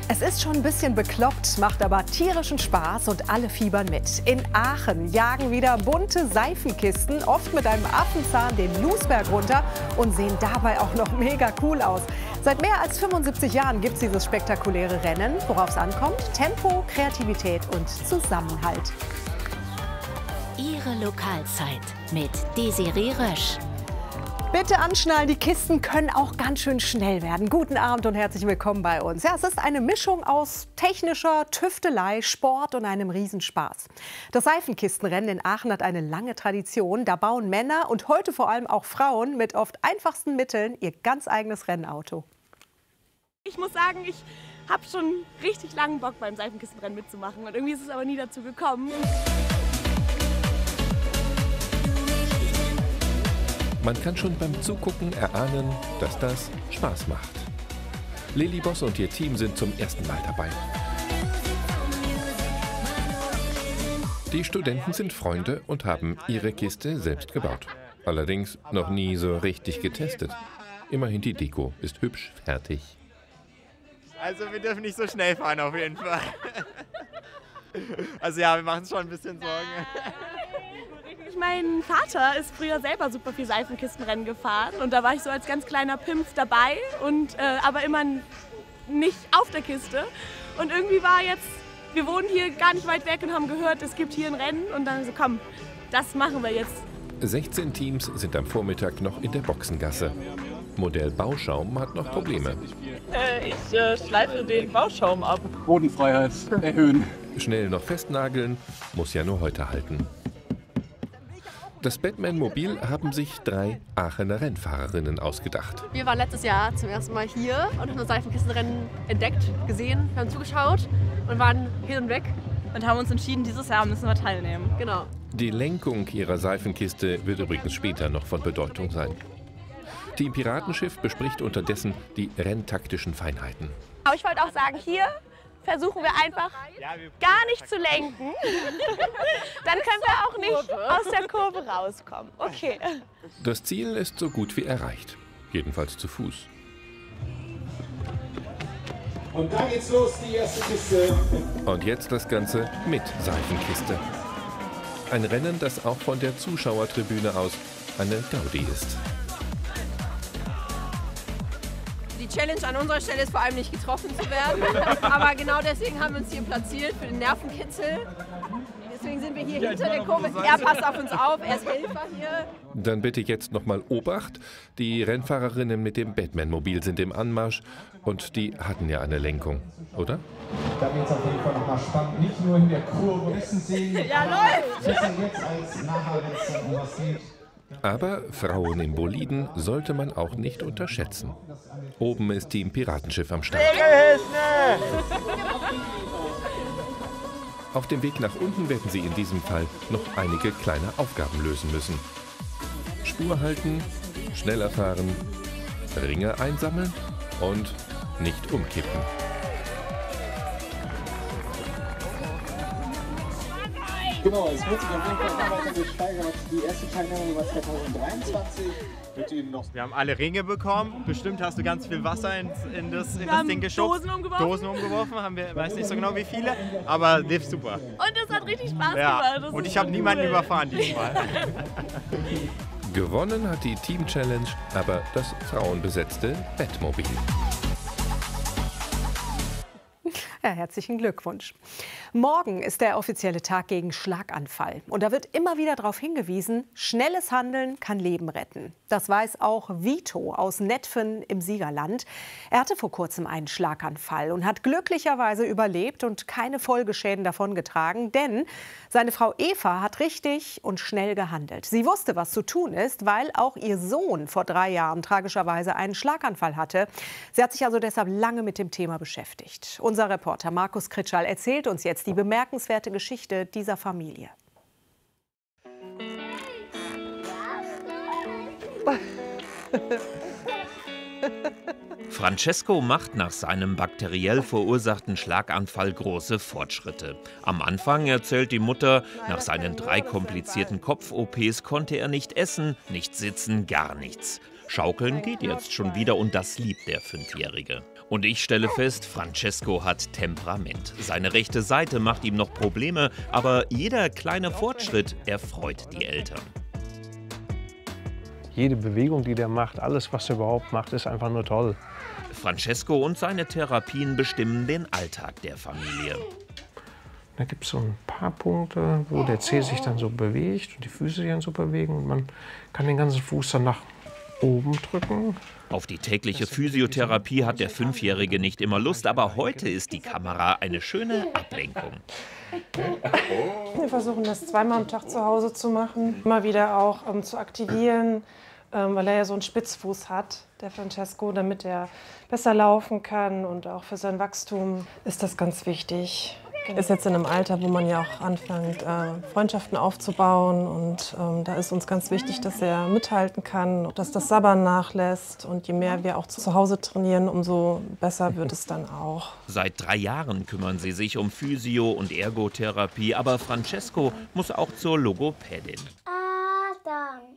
Es ist schon ein bisschen bekloppt, macht aber tierischen Spaß und alle fiebern mit. In Aachen jagen wieder bunte Seifenkisten, oft mit einem Affenzahn den Lousberg runter und sehen dabei auch noch mega cool aus. Seit mehr als 75 Jahren gibt es dieses spektakuläre Rennen. Worauf es ankommt? Tempo, Kreativität und Zusammenhalt. Ihre Lokalzeit mit Desiree Rösch. Bitte anschnallen, die Kisten können auch ganz schön schnell werden. Guten Abend und herzlich willkommen bei uns. Ja, es ist eine Mischung aus technischer Tüftelei, Sport und einem Riesenspaß. Das Seifenkistenrennen in Aachen hat eine lange Tradition. Da bauen Männer und heute vor allem auch Frauen mit oft einfachsten Mitteln ihr ganz eigenes Rennauto. Ich muss sagen, ich habe schon richtig langen Bock beim Seifenkistenrennen mitzumachen und irgendwie ist es aber nie dazu gekommen. Man kann schon beim Zugucken erahnen, dass das Spaß macht. Lilly Boss und ihr Team sind zum ersten Mal dabei. Die Studenten sind Freunde und haben ihre Kiste selbst gebaut. Allerdings noch nie so richtig getestet. Immerhin die Deko ist hübsch fertig. Also wir dürfen nicht so schnell fahren auf jeden Fall. Also ja, wir machen uns schon ein bisschen Sorgen. Mein Vater ist früher selber super viel Seifenkistenrennen gefahren und da war ich so als ganz kleiner Pimpf dabei und aber immer nicht auf der Kiste. Und irgendwie war jetzt, wir wohnen hier gar nicht weit weg und haben gehört, es gibt hier ein Rennen und dann so, komm, das machen wir jetzt. 16 Teams sind am Vormittag noch in der Boxengasse. Modell Bauschaum hat noch Probleme. Ich schleife den Bauschaum ab. Bodenfreiheit erhöhen. Schnell noch festnageln, muss ja nur heute halten. Das Batman-Mobil haben sich 3 Aachener Rennfahrerinnen ausgedacht. Wir waren letztes Jahr zum ersten Mal hier und haben das Seifenkistenrennen entdeckt, gesehen, wir haben zugeschaut und waren hin und weg. Und haben uns entschieden, dieses Jahr müssen wir teilnehmen. Genau. Die Lenkung ihrer Seifenkiste wird übrigens später noch von Bedeutung sein. Team Piratenschiff bespricht unterdessen die renntaktischen Feinheiten. Aber ich wollte auch sagen, hier versuchen wir einfach gar nicht zu lenken. Dann können wir auch nicht aus der Kurve rauskommen. Okay. Das Ziel ist so gut wie erreicht. Jedenfalls zu Fuß. Und da geht's los, die erste Kiste. Und jetzt das Ganze mit Seifenkiste. Ein Rennen, das auch von der Zuschauertribüne aus eine Gaudi ist. Die Challenge an unserer Stelle ist vor allem nicht getroffen zu werden, aber genau deswegen haben wir uns hier platziert für den Nervenkitzel. Deswegen sind wir hier hinter der Kurve. Er passt auf uns auf, er ist Helfer hier. Dann bitte jetzt nochmal Obacht. Die Rennfahrerinnen mit dem Batman-Mobil sind im Anmarsch und die hatten ja eine Lenkung, oder? Da wird es auf jeden Fall nochmal spannend. Nicht nur in der Kurve. Wissen Sie, ja, läuft! wissen jetzt als nachher, wenn es um was geht. Aber Frauen im Boliden sollte man auch nicht unterschätzen. Oben ist Team Piratenschiff am Start. Auf dem Weg nach unten werden sie in diesem Fall noch einige kleine Aufgaben lösen müssen. Spur halten, schneller fahren, Ringe einsammeln und nicht umkippen. Genau, es wird sich auf jeden Fall noch weiter gesteigert. Die erste Teilnahme war 2023. Wir haben alle Ringe bekommen. Bestimmt hast du ganz viel Wasser in das Ding geschubst. Dosen umgeworfen, haben wir, weiß nicht so genau wie viele, aber lief super. Und es hat richtig Spaß Ja. gemacht. Und ich habe niemanden überfahren diesmal. Gewonnen hat die Team Challenge aber das frauenbesetzte Batmobil. Ja, herzlichen Glückwunsch. Morgen ist der offizielle Tag gegen Schlaganfall. Und da wird immer wieder darauf hingewiesen, schnelles Handeln kann Leben retten. Das weiß auch Vito aus Netphen im Siegerland. Er hatte vor kurzem einen Schlaganfall und hat glücklicherweise überlebt und keine Folgeschäden davongetragen. Denn seine Frau Eva hat richtig und schnell gehandelt. Sie wusste, was zu tun ist, weil auch ihr Sohn vor 3 Jahren tragischerweise einen Schlaganfall hatte. Sie hat sich also deshalb lange mit dem Thema beschäftigt. Unser Reporter Markus Kritschall erzählt uns jetzt die bemerkenswerte Geschichte dieser Familie. Francesco macht nach seinem bakteriell verursachten Schlaganfall große Fortschritte. Am Anfang erzählt die Mutter, nach seinen 3 komplizierten Kopf-OPs konnte er nicht essen, nicht sitzen, gar nichts. Schaukeln geht jetzt schon wieder und das liebt der 5-Jährige. Und ich stelle fest, Francesco hat Temperament. Seine rechte Seite macht ihm noch Probleme, aber jeder kleine Fortschritt erfreut die Eltern. Jede Bewegung, die der macht, alles, was er überhaupt macht, ist einfach nur toll. Francesco und seine Therapien bestimmen den Alltag der Familie. Da gibt es so ein paar Punkte, wo der Zeh sich dann so bewegt und die Füße sich dann so bewegen. Und man kann den ganzen Fuß dann nach oben drücken. Auf die tägliche Physiotherapie hat der 5-Jährige nicht immer Lust, aber heute ist die Kamera eine schöne Ablenkung. Wir versuchen das zweimal am Tag zu Hause zu machen, immer wieder auch zu aktivieren, weil er ja so einen Spitzfuß hat, der Francesco, damit er besser laufen kann und auch für sein Wachstum ist das ganz wichtig. Er ist jetzt in einem Alter, wo man ja auch anfängt, Freundschaften aufzubauen und da ist uns ganz wichtig, dass er mithalten kann, dass das Sabbern nachlässt und je mehr wir auch zu Hause trainieren, umso besser wird es dann auch. Seit 3 Jahren kümmern sie sich um Physio- und Ergotherapie, aber Francesco muss auch zur Logopädin.